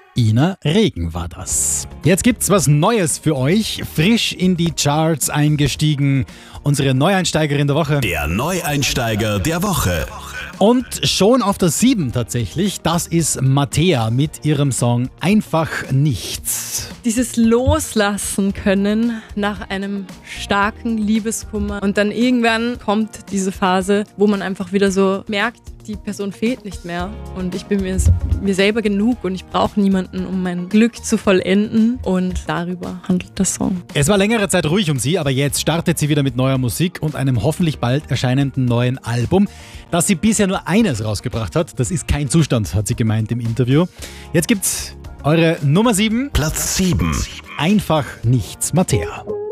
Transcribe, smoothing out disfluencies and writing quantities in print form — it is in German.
Ina Regen war das. Jetzt gibt's was Neues für euch. Frisch in die Charts eingestiegen. Unsere Neueinsteigerin der Woche. Der Neueinsteiger der Woche. Und schon auf der 7 tatsächlich. Das ist Mattea mit ihrem Song Einfach Nichts. Dieses Loslassen können nach einem starken Liebeskummer. Und dann irgendwann kommt diese Phase, wo man einfach wieder so merkt, die Person fehlt nicht mehr. Und ich bin mir selber genug und ich brauche niemanden, um mein Glück zu vollenden. Und darüber handelt der Song. Es war längere Zeit ruhig um sie, aber jetzt startet sie wieder mit neuer Musik und einem hoffentlich bald erscheinenden neuen Album. Dass sie bisher nur eines rausgebracht hat, das ist kein Zustand, hat sie gemeint im Interview. Jetzt gibt's eure Nummer 7. Platz 7. Einfach Nichts, Mattea.